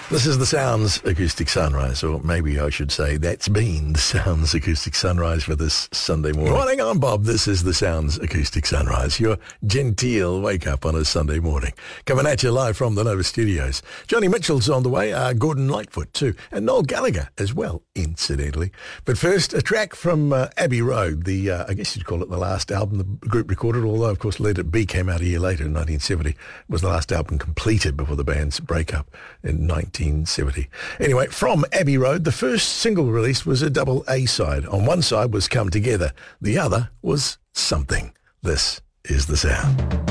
This is the Sounds Acoustic Sunrise, or maybe I should say that's been the Sounds Acoustic Sunrise for this Sunday morning. Morning, I'm Bob. This is the Sounds Acoustic Sunrise, your genteel wake-up on a Sunday morning. Coming at you live from the Nova Studios. Johnny Mitchell's on the way, Gordon Lightfoot too, and Noel Gallagher as well, incidentally. But first, a track from Abbey Road, the I guess you'd call it the last album the group recorded, although, of course, Let It Be came out a year later in 1970. It was the last album completed before the band's breakup in 1970. Anyway, from Abbey Road, the first single released was a double A-side. On one side was Come Together. The other was Something. This is the sound.